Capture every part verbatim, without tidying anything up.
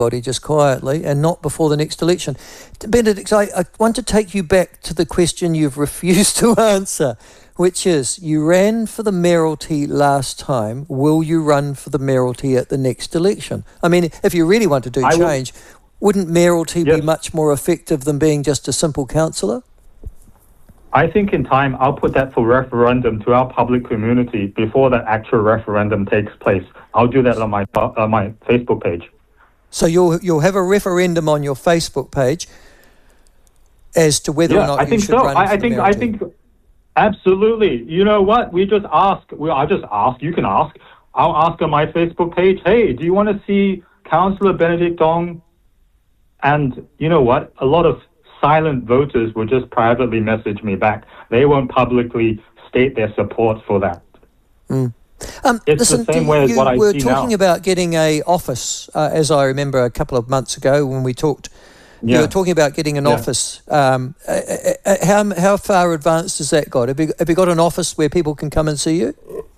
body just quietly and not before the next election. Benedict, I, I want to take you back to the question you've refused to answer, which is, you ran for the mayoralty last time. Will you run for the mayoralty at the next election? I mean, if you really want to do I change, will. wouldn't mayoralty yes. be much more effective than being just a simple councillor? I think in time I'll put that for referendum to our public community before that actual referendum takes place. I'll do that on my uh, my Facebook page. So you'll you'll have a referendum on your Facebook page as to whether yeah, or not I you think should so. run I, for I think the I think absolutely. You know what? We just ask. We I just ask. You can ask. I'll ask on my Facebook page. Hey, do you want to see Councillor Benedict Dong? And you know what? A lot of silent voters will just privately message me back. They won't publicly state their support for that. Mm. Um, it's listen, the same way as what I see now. You were talking about getting a office, uh, as I remember a couple of months ago when we talked. Yeah. You were talking about getting an yeah. office. Um, uh, uh, how how far advanced has that got? Have you, have you got an office where people can come and see you?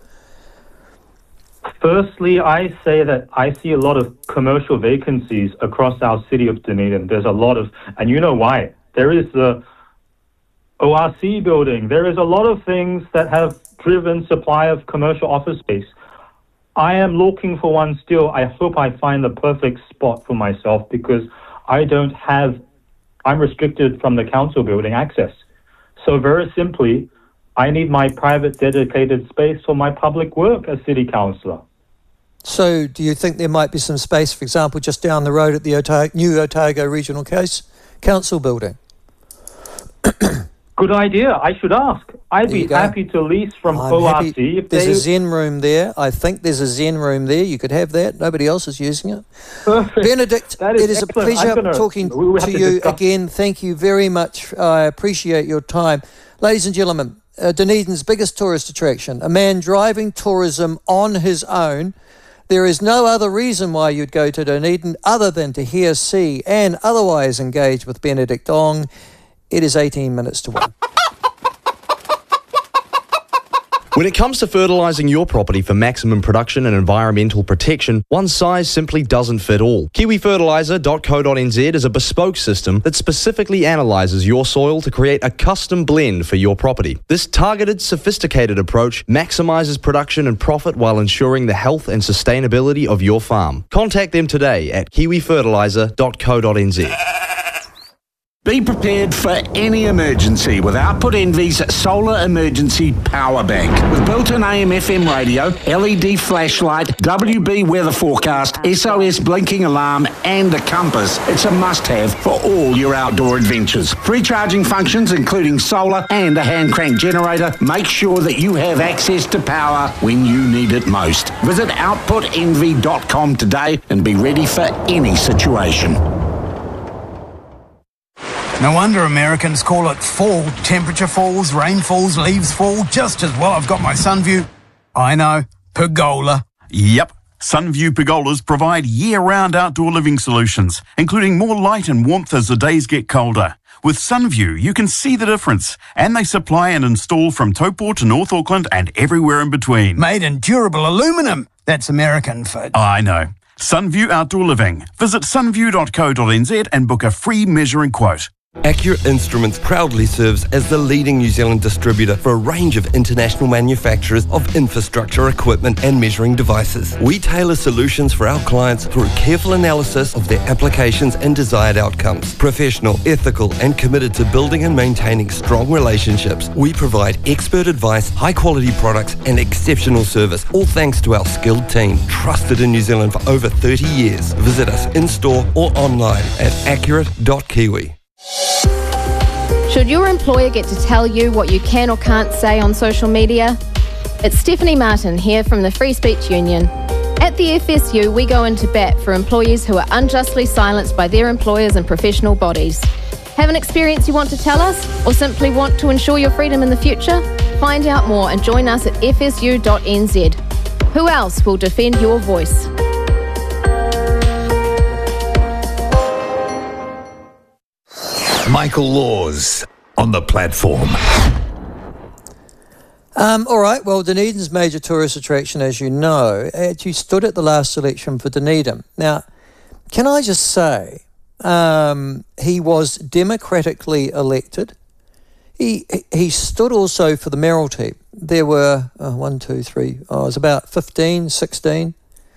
Firstly, I say that I see a lot of commercial vacancies across our city of Dunedin. There's a lot of, and you know why. There is the O R C building. There is a lot of things that have driven supply of commercial office space. I am looking for one still. I hope I find the perfect spot for myself because I don't have, I'm restricted from the council building access. So very simply, I need my private dedicated space for my public work as city councillor. So do you think there might be some space, for example, just down the road at the Otago, new Otago Regional Case Council building? Good idea. I should ask. I'd be happy to lease from I'm O R C. Happy. If there's they... a Zen room there. I think there's a Zen room there. You could have that. Nobody else is using it. Perfect. Benedict, that is it is excellent. a pleasure gonna, talking to, to to you discuss. again. Thank you very much. I appreciate your time. Ladies and gentlemen, uh, Dunedin's biggest tourist attraction, a man driving tourism on his own. There is no other reason why you'd go to Dunedin other than to hear, see, and otherwise engage with Benedict Dong. It is eighteen minutes to one. When it comes to fertilising your property for maximum production and environmental protection, one size simply doesn't fit all. kiwi fertiliser dot co dot n z is a bespoke system that specifically analyses your soil to create a custom blend for your property. This targeted, sophisticated approach maximises production and profit while ensuring the health and sustainability of your farm. Contact them today at kiwi fertiliser dot co dot n z. Be prepared for any emergency with Output Envy's Solar Emergency Power Bank. With built-in A M F M radio, L E D flashlight, W B weather forecast, S O S blinking alarm and a compass, it's a must-have for all your outdoor adventures. Free charging functions including solar and a hand crank generator make sure that you have access to power when you need it most. Visit output envy dot com today and be ready for any situation. No wonder Americans call it fall. Temperature falls, rain falls, leaves fall, just as well I've got my Sunview. I know, pergola. Yep. Sunview pergolas provide year-round outdoor living solutions, including more light and warmth as the days get colder. With Sunview, you can see the difference, and they supply and install from Taupo to North Auckland and everywhere in between. Made in durable aluminum. That's American for... I know. Sunview Outdoor Living. Visit sunview dot co dot n z and book a free measuring quote. Accurate Instruments proudly serves as the leading New Zealand distributor for a range of international manufacturers of infrastructure equipment and measuring devices. We tailor solutions for our clients through careful analysis of their applications and desired outcomes. Professional, ethical, and committed to building and maintaining strong relationships, we provide expert advice, high-quality products, and exceptional service, all thanks to our skilled team, trusted in New Zealand for over thirty years. Visit us in-store or online at accurate dot kiwi. Should your employer get to tell you what you can or can't say on social media? It's Stephanie Martin here from the Free Speech Union. At the F S U, we go into bat for employees who are unjustly silenced by their employers and professional bodies. Have an experience you want to tell us, or simply want to ensure your freedom in the future? Find out more and join us at f s u dot n z. Who else will defend your voice? Michael Laws on the platform. Um, all right, well, Dunedin's major tourist attraction, as you know, actually stood at the last election for Dunedin. Now, can I just say, um, he was democratically elected. He he stood also for the mayoralty. There were oh, one, two, three, oh, it was about fifteen, sixteen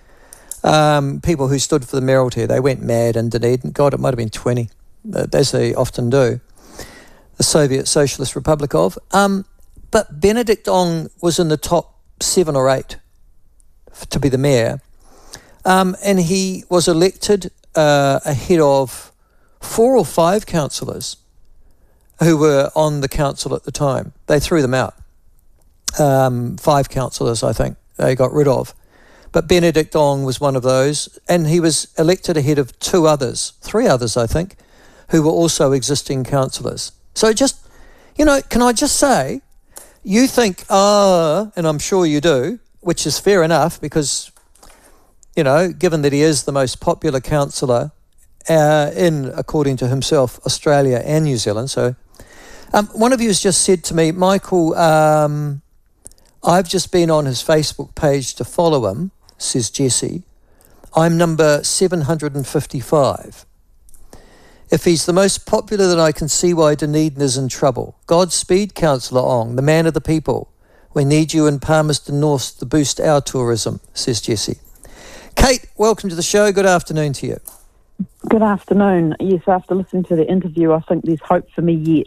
um, people who stood for the mayoralty. They went mad in Dunedin. God, it might have been twenty, as they often do. The Soviet Socialist Republic of. Um, but Benedict Ong was in the top seven or eight to be the mayor. Um, and he was elected uh, ahead of four or five councillors who were on the council at the time. They threw them out. Um, five councillors, I think, they got rid of. But Benedict Ong was one of those, and he was elected ahead of two others, three others, I think, who were also existing councillors. So just, you know, can I just say, you think, ah, and I'm sure you do, which is fair enough because, you know, given that he is the most popular councillor uh, in, according to himself, Australia and New Zealand, so... Um, one of you has just said to me, Michael, um, I've just been on his Facebook page to follow him, says Jesse. I'm number seven hundred fifty-five. If he's the most popular, then I can see why Dunedin is in trouble. Godspeed, Councillor Ong, the man of the people. We need you in Palmerston North to boost our tourism, says Jesse. Kate, welcome to the show. Good afternoon to you. Good afternoon. Yes, after listening to the interview, I think there's hope for me yet.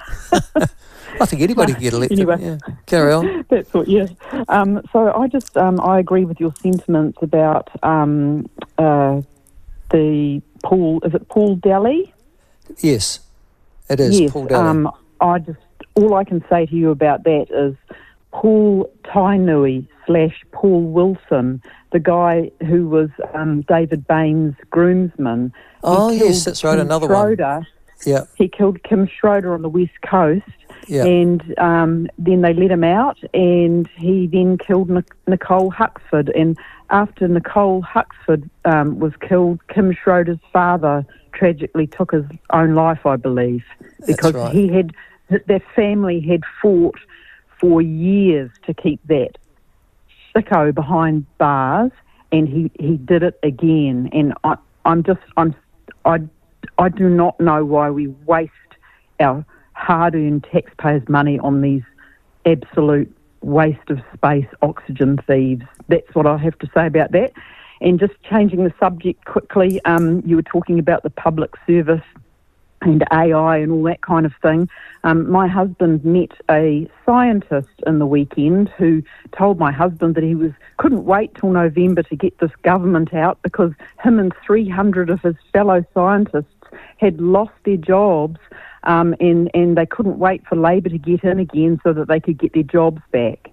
I think anybody can get elected. Anyway, yeah. Carry on. That's what, yeah. Um, so I just, um, I agree with your sentiments about um, uh, the Paul, is it Paul Daly? Yes, it is, yes, Paul Daly. Um, I just, all I can say to you about that is Paul Tainui slash Paul Wilson, the guy who was um, David Bain's groomsman. Oh, yes, that's right, Kim another Schroeder. one. Yeah. He killed Kim Schroeder on the West Coast, yeah. and um, then they let him out, and he then killed Nic- Nicole Huxford. And after Nicole Huxford um, was killed, Kim Schroeder's father tragically took his own life, I believe, because That's right. he had, their family had fought for years to keep that sicko behind bars, and he, he did it again. And I, I'm just, I'm, I, I do not know why we waste our hard-earned taxpayers' money on these absolute waste of space oxygen thieves. That's what I have to say about that. And just changing the subject quickly, um, you were talking about the public service and A I and all that kind of thing. Um, my husband met a scientist in the weekend who told my husband that he was couldn't wait till November to get this government out because him and three hundred of his fellow scientists had lost their jobs um, and, and they couldn't wait for Labor to get in again so that they could get their jobs back.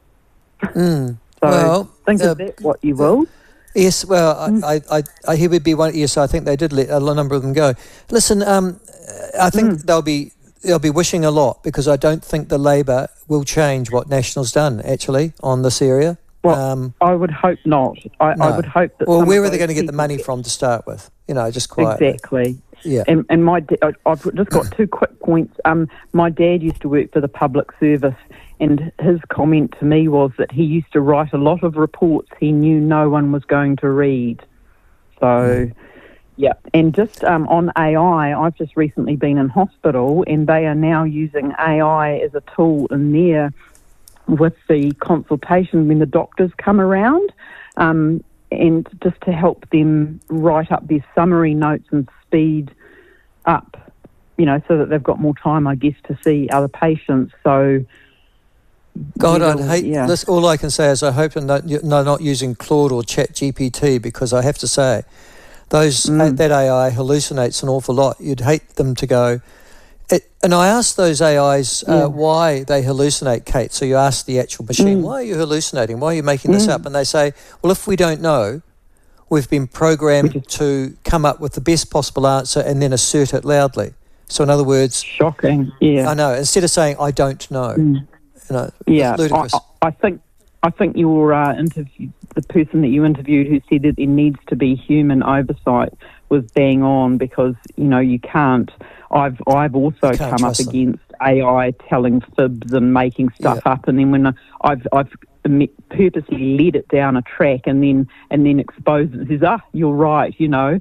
Mm. So well, think uh, of that what you will. Yes, well, Mm. I, I, I, he would be one. Yes, I think they did let a number of them go. Listen, um, I think Mm. they'll be they'll be wishing a lot because I don't think the Labor will change what National's done actually on this area. Well, um, I would hope not. I, no. I would hope that. Well, some where of are they those going to get the people money get- from to start with? You know, just quietly. Exactly. Yeah. And, and my da- I- I've just got two quick points. Um, my dad used to work for the public service, and his comment to me was that he used to write a lot of reports he knew no one was going to read. So, Mm. yeah. And just um, on A I, I've just recently been in hospital, and they are now using A I as a tool in there with the consultation when the doctors come around. Um, and just to help them write up their summary notes and speed up, you know, so that they've got more time, I guess, to see other patients. So, God, we I'd will- hate yeah. this. All I can say is I hope they're not, they're not using Claude or Chat G P T because I have to say, those Mm. that A I hallucinates an awful lot. You'd hate them to go. It, and I asked those A Is uh, Yeah. why they hallucinate, Kate. So you ask the actual machine, Mm. why are you hallucinating? Why are you making this Mm. up? And they say, well, if we don't know, we've been programmed to come up with the best possible answer and then assert it loudly. So in other words, Shocking, yeah. I know, instead of saying, I don't know, Mm. you know, Yeah, it's ludicrous. I, I I think I think your uh, interview, the person that you interviewed who said that there needs to be human oversight was bang on because you know you can't. I've I've also You can't come up trust them. against A I telling fibs and making stuff Yeah. up, and then when I, I've I've me- purposely led it down a track and then and then exposed it and says, ah, you're right, you know.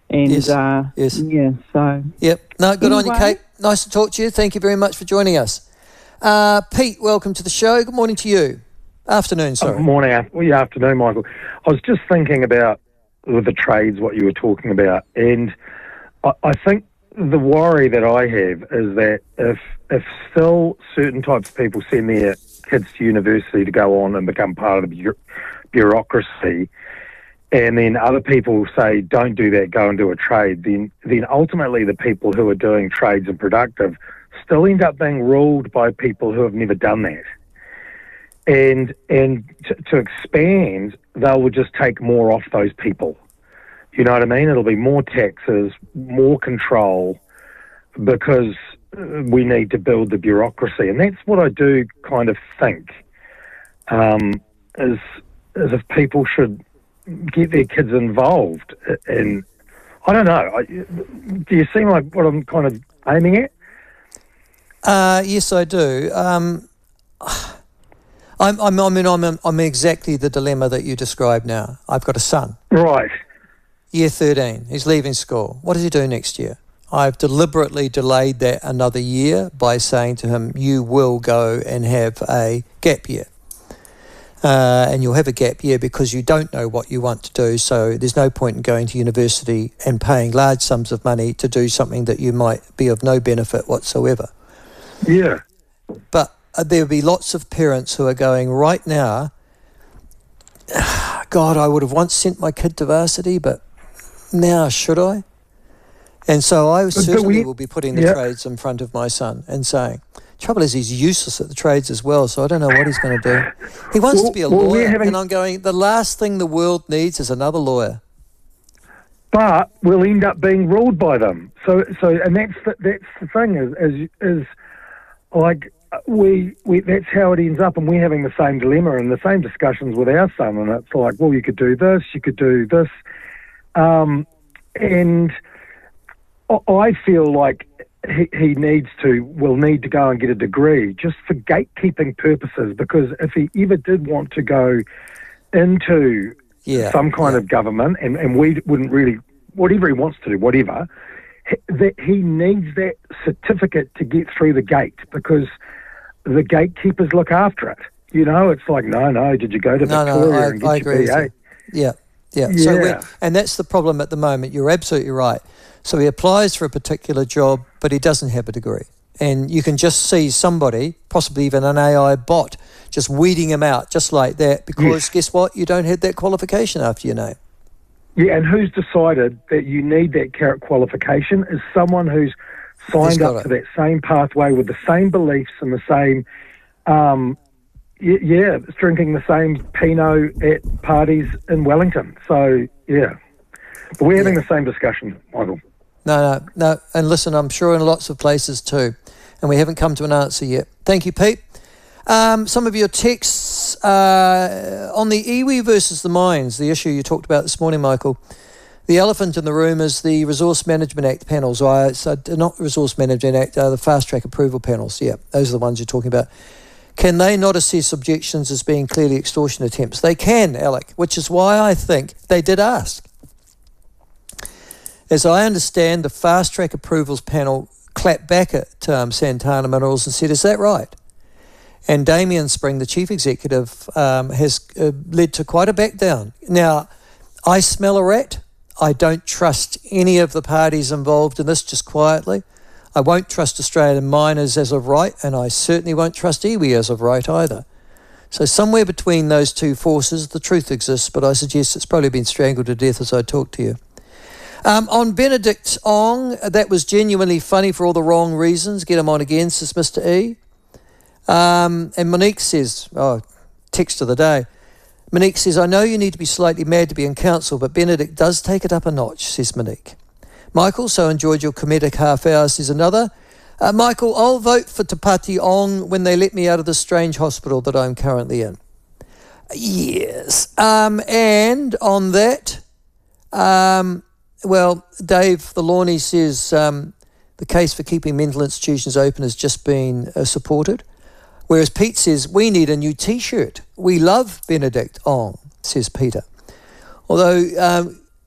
And Yes. Uh, Yes. yeah, so Yep. No, good on you, Anyway. Kate. Nice to talk to you. Thank you very much for joining us. Uh, Pete, welcome to the show. Good morning to you. Afternoon, sorry. Uh, morning, af- well, yeah, afternoon, Michael. I was just thinking about with the trades, what you were talking about, and I, I think the worry that I have is that if if still certain types of people send their kids to university to go on and become part of the bu- bureaucracy, and then other people say, don't do that, go and do a trade, then then ultimately the people who are doing trades and productive still end up being ruled by people who have never done that. And and to, to expand, they will just take more off those people. You know what I mean? It'll be more taxes, more control, because uh, we need to build the bureaucracy. And that's what I do kind of think, um, is, is if people should get their kids involved. And I don't know, I, do you see like what I'm kind of aiming at? Uh, yes, I do. Um, I'm, I'm, I mean, I'm, I'm exactly the dilemma that you described now. I've got a son. Right. Year thirteen. He's leaving school. What does he do next year? I've deliberately delayed that another year by saying to him, you will go and have a gap year. Uh, and you'll have a gap year because you don't know what you want to do, so there's no point in going to university and paying large sums of money to do something that you might be of no benefit whatsoever. Yeah. But uh, there'll be lots of parents who are going right now, God, I would have once sent my kid to varsity, but now should I? And so I certainly we, will be putting the yeah. trades in front of my son and saying, trouble is he's useless at the trades as well, so I don't know what he's going to do. He wants well, to be a well, lawyer, having, and I'm going, the last thing the world needs is another lawyer. But we'll end up being ruled by them. So, so, and that's the, that's the thing is, is, is like we, we, that's how it ends up, and we're having the same dilemma and the same discussions with our son, and it's like, well, you could do this, you could do this, um, and I feel like he, he needs to, will need to go and get a degree just for gatekeeping purposes, because if he ever did want to go into yeah, some kind yeah. of government, and, and we wouldn't really, whatever he wants to do, whatever, he, that he needs that certificate to get through the gate, because the gatekeepers look after it. You know, it's like, no, no, did you go to no, Victoria no, I, and get I your agree B A? with you. Yeah, yeah. Yeah. So we're, and that's the problem at the moment. You're absolutely right. So he applies for a particular job, but he doesn't have a degree. And you can just see somebody, possibly even an A I bot, just weeding him out just like that, because Yes. guess what? You don't have that qualification after your name. Yeah, and who's decided that you need that carrot qualification is someone who's signed got up it. to that same pathway with the same beliefs and the same, um, y- yeah, drinking the same Pinot at parties in Wellington. So, yeah. But we're having Yeah. the same discussion, Michael. No, no, no. And listen, I'm sure in lots of places too. And we haven't come to an answer yet. Thank you, Pete. Um, some of your texts uh, on the iwi versus the mines, the issue you talked about this morning, Michael. The elephant in the room is the Resource Management Act panels. Or, so not Resource Management Act, uh, the Fast Track Approval panels. Yeah, those are the ones you're talking about. Can they not assess objections as being clearly extortion attempts? They can, Alec, which is why I think they did ask. As I understand, the Fast Track Approvals panel clapped back at um, Santana Minerals and said, is that right? And Damien Spring, the chief executive, um, has uh, led to quite a back down. Now, I smell a rat. I don't trust any of the parties involved in this, just quietly. I won't trust Australian miners as of right, and I certainly won't trust iwi as of right either. So somewhere between those two forces, the truth exists, but I suggest it's probably been strangled to death as I talk to you. Um, on Benedict Ong, that was genuinely funny for all the wrong reasons. Get him on again, says Mister E. Um, and Monique says, oh, text of the day. Monique says, I know you need to be slightly mad to be in council, but Benedict does take it up a notch, says Monique. Michael, so enjoyed your comedic half hour, says another. Uh, Michael, I'll vote for Te Pāti Ong when they let me out of this strange hospital that I'm currently in. Yes. Um, and on that, um, well, Dave the Lawney says um, the case for keeping mental institutions open has just been uh, supported. Whereas Pete says, we need a new T-shirt. We love Benedict Ong, says Peter. Although um,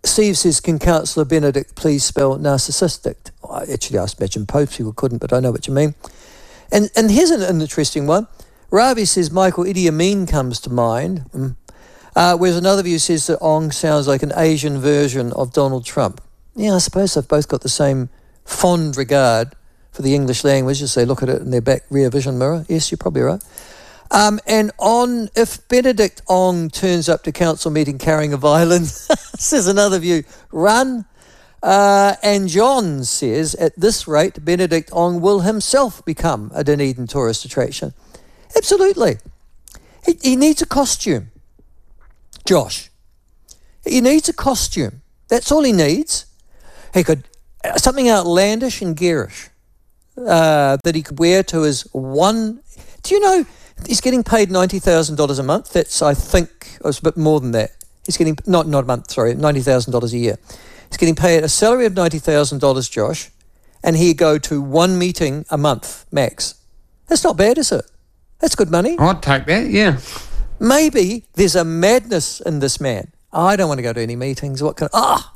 Steve says, can Councillor Benedict please spell narcissistic? Oh, actually, I imagine most people couldn't, but I know what you mean. And and here's an, an interesting one. Ravi says, Michael, Idi Amin comes to mind. Mm. Uh, whereas another view says that Ong sounds like an Asian version of Donald Trump. Yeah, I suppose they've both got the same fond regard for the English language as they look at it in their back rear vision mirror. Yes, you're probably right. Um, and on, if Benedict Ong turns up to council meeting carrying a violin, says another view, run. Uh, and John says, at this rate, Benedict Ong will himself become a Dunedin tourist attraction. Absolutely. He, he needs a costume, Josh. He needs a costume. That's all he needs. He could, uh, something outlandish and garish uh, that he could wear to his one, do you know, he's getting paid ninety thousand dollars a month. That's, I think, it was a bit more than that. He's getting, not not a month, sorry, ninety thousand dollars a year. He's getting paid a salary of ninety thousand dollars, Josh, and he'd go to one meeting a month, max. That's not bad, is it? That's good money. I'd take that, yeah. Maybe there's a madness in this man. I don't want to go to any meetings. What can ah?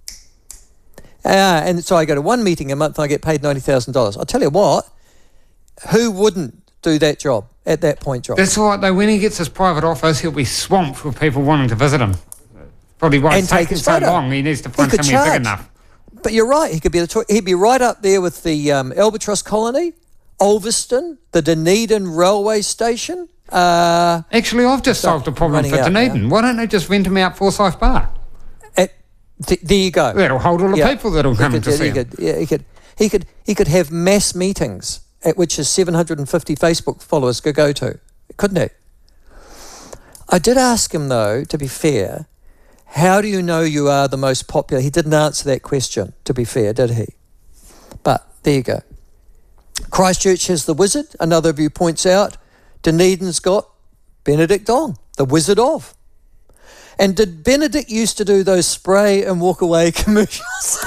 Ah, and so I go to one meeting a month and I get paid ninety thousand dollars. I'll tell you what, who wouldn't do that job at that point, Josh? That's right, though. When he gets his private office, he'll be swamped with people wanting to visit him. Probably why it's taking so photo. long. He needs to find somewhere big enough. But you're right. He could be the he'd be right up there with the um, Albatross Colony, Ulverston, the Dunedin Railway Station. Uh, Actually, I've just solved the problem for Dunedin. Now. Why don't they just rent him out Forsyth Park? At, th- there you go. That'll hold all the yeah. people that'll come could, to yeah, see he him. Could, yeah, he could. He could. He could have mass meetings at which his seven hundred fifty Facebook followers could go to, couldn't he? I did ask him though, to be fair, how do you know you are the most popular? He didn't answer that question, to be fair, did he? But there you go. Christchurch has the Wizard, another view points out. Dunedin's got Benedict Ong, the Wizard of. And did Benedict used to do those spray and walk away commercials?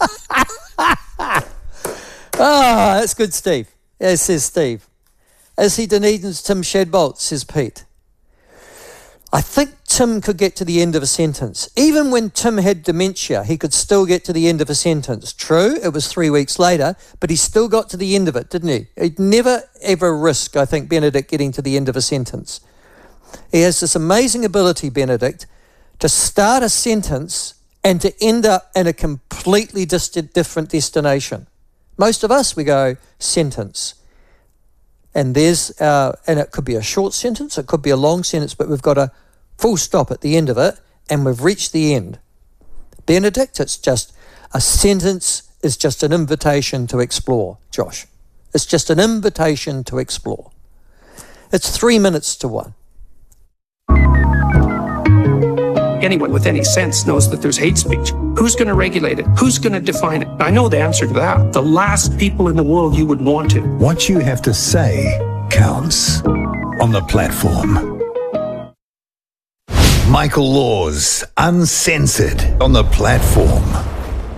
Ah, that's good, Steve. Yeah, says Steve. Is he Dunedin's Tim Shadbolt, says Pete. I think Tim could get to the end of a sentence. Even when Tim had dementia, he could still get to the end of a sentence. True, it was three weeks later, but he still got to the end of it, didn't he? He'd never, ever risk, I think, Benedict getting to the end of a sentence. He has this amazing ability, Benedict, to start a sentence and to end up in a completely distant, different destination. Most of us, we go, sentence. And there's, uh, and it could be a short sentence, it could be a long sentence, but we've got a full stop at the end of it, and we've reached the end. Benedict, it's just, a sentence is just an invitation to explore, Josh. It's just an invitation to explore. It's three minutes to one. Anyone with any sense knows that there's hate speech. Who's going to regulate it? Who's going to define it? I know the answer to that. The last people in the world you would want to. What you have to say counts on the platform. Michael Laws, uncensored on the platform.